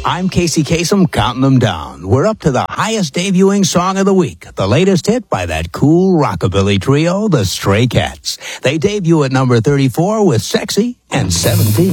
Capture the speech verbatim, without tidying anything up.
I'm Casey Kasem, counting them down. We're up to the highest debuting song of the week, the latest hit by that cool rockabilly trio, the Stray Cats. They debut at number thirty-four with Sexy and seventeen.